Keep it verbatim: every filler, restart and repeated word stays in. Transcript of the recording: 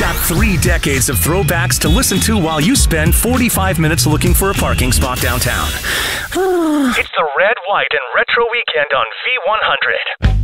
got three decades of throwbacks to listen to while you spend forty-five minutes looking for a parking spot downtown. It's the Red, White, and Retro Weekend on V one hundred.